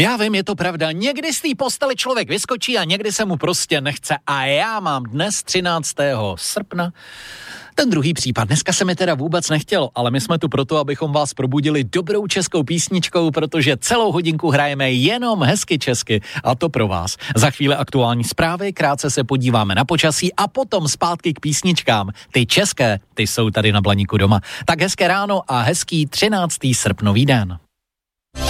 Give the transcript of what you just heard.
Já vím, je to pravda, někdy z té postele člověk vyskočí a někdy se mu prostě nechce. A já mám dnes 13. srpna ten druhý případ. Dneska se mi teda vůbec nechtělo, ale my jsme tu proto, abychom vás probudili dobrou českou písničkou, protože celou hodinku hrajeme jenom hezky česky a to pro vás. Za chvíli aktuální zprávy, krátce se podíváme na počasí a potom zpátky k písničkám. Ty české, ty jsou tady na Blaníku doma. Tak hezké ráno a hezký 13. srpnový den.